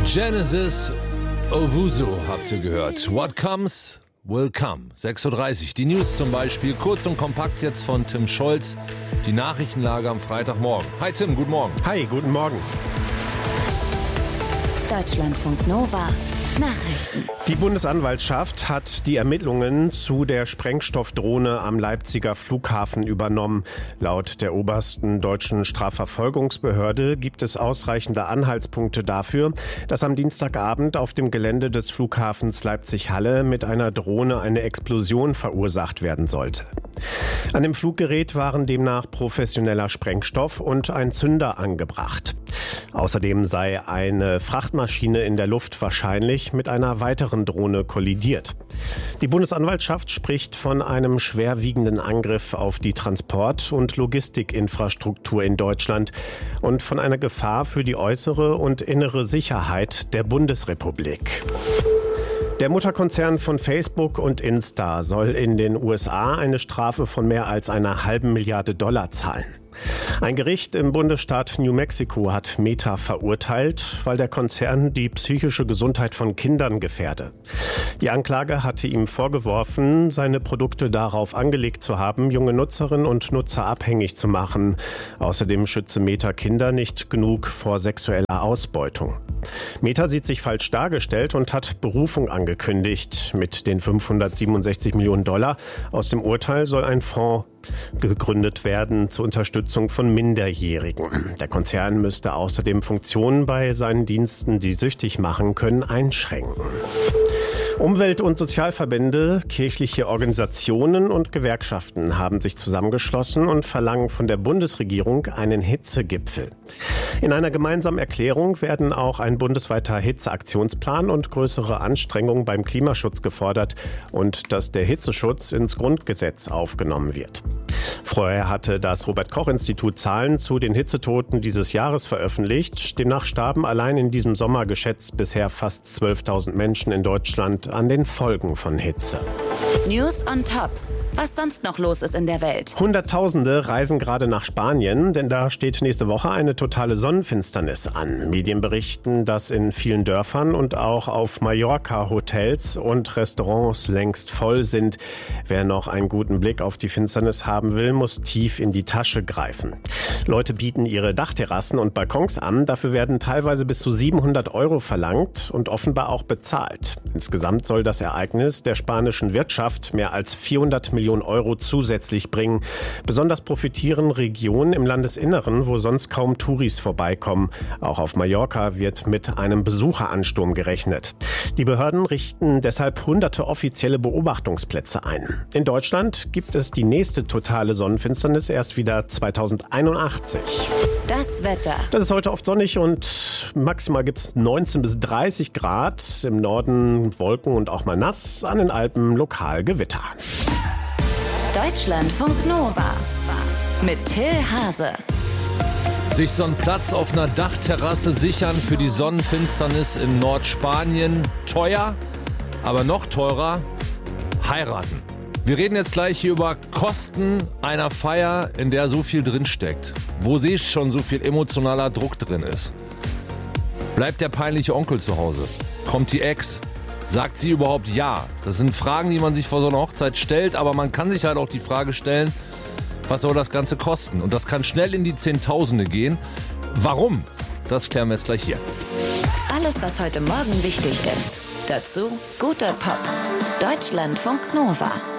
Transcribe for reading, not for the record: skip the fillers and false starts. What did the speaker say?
Genesis Owusu habt ihr gehört. What comes will come. 6.30 Uhr. Die News zum Beispiel. Kurz und kompakt jetzt von Tim Scholz. Die Nachrichtenlage am Freitagmorgen. Hi Tim, guten Morgen. Hi, guten Morgen. Deutschlandfunk Nova. Nachrichten. Die Bundesanwaltschaft hat die Ermittlungen zu der Sprengstoffdrohne am Leipziger Flughafen übernommen. Laut der obersten deutschen Strafverfolgungsbehörde gibt es ausreichende Anhaltspunkte dafür, dass am Dienstagabend auf dem Gelände des Flughafens Leipzig-Halle mit einer Drohne eine Explosion verursacht werden sollte. An dem Fluggerät waren demnach professioneller Sprengstoff und ein Zünder angebracht. Außerdem sei eine Frachtmaschine in der Luft wahrscheinlich mit einer weiteren Drohne kollidiert. Die Bundesanwaltschaft spricht von einem schwerwiegenden Angriff auf die Transport- und Logistikinfrastruktur in Deutschland und von einer Gefahr für die äußere und innere Sicherheit der Bundesrepublik. Der Mutterkonzern von Facebook und Insta soll in den USA eine Strafe von mehr als $1,5 Milliarden zahlen. Ein Gericht im Bundesstaat New Mexico hat Meta verurteilt, weil der Konzern die psychische Gesundheit von Kindern gefährde. Die Anklage hatte ihm vorgeworfen, seine Produkte darauf angelegt zu haben, junge Nutzerinnen und Nutzer abhängig zu machen. Außerdem schütze Meta Kinder nicht genug vor sexueller Ausbeutung. Meta sieht sich falsch dargestellt und hat Berufung angekündigt. Mit den $567 Millionen aus dem Urteil soll ein Fonds gegründet werden zur Unterstützung von Minderjährigen. Der Konzern müsste außerdem Funktionen bei seinen Diensten, die süchtig machen können, einschränken. Umwelt- und Sozialverbände, kirchliche Organisationen und Gewerkschaften haben sich zusammengeschlossen und verlangen von der Bundesregierung einen Hitzegipfel. In einer gemeinsamen Erklärung werden auch ein bundesweiter Hitzeaktionsplan und größere Anstrengungen beim Klimaschutz gefordert und dass der Hitzeschutz ins Grundgesetz aufgenommen wird. Vorher hatte das Robert-Koch-Institut Zahlen zu den Hitzetoten dieses Jahres veröffentlicht. Demnach starben allein in diesem Sommer geschätzt bisher fast 12.000 Menschen in Deutschland an den Folgen von Hitze. News on top. Was sonst noch los ist in der Welt. Hunderttausende reisen gerade nach Spanien, denn da steht nächste Woche eine totale Sonnenfinsternis an. Medien berichten, dass in vielen Dörfern und auch auf Mallorca Hotels und Restaurants längst voll sind. Wer noch einen guten Blick auf die Finsternis haben will, muss tief in die Tasche greifen. Leute bieten ihre Dachterrassen und Balkons an. Dafür werden teilweise bis zu 700 € verlangt und offenbar auch bezahlt. Insgesamt soll das Ereignis der spanischen Wirtschaft mehr als 400 Millionen € zusätzlich bringen. Besonders profitieren Regionen im Landesinneren, wo sonst kaum Touris vorbeikommen. Auch auf Mallorca wird mit einem Besucheransturm gerechnet. Die Behörden richten deshalb hunderte offizielle Beobachtungsplätze ein. In Deutschland gibt es die nächste totale Sonnenfinsternis erst wieder 2081. Das Wetter. Das ist heute oft sonnig und maximal gibt es 19 bis 30 Grad. Im Norden Wolken und auch mal nass, an den Alpen lokal Gewitter. Deutschlandfunk Nova mit Till Hase. Sich so einen Platz auf einer Dachterrasse sichern für die Sonnenfinsternis in Nordspanien. Teuer, aber noch teurer, heiraten. Wir reden jetzt gleich hier über Kosten einer Feier, in der so viel drinsteckt. Wo schon so viel emotionaler Druck drin ist. Bleibt der peinliche Onkel zu Hause? Kommt die Ex? Sagt sie überhaupt ja? Das sind Fragen, die man sich vor so einer Hochzeit stellt, aber man kann sich halt auch die Frage stellen, was soll das Ganze kosten? Und das kann schnell in die Zehntausende gehen. Warum? Das klären wir jetzt gleich hier. Alles, was heute Morgen wichtig ist. Dazu guter Pop. Deutschlandfunk Nova.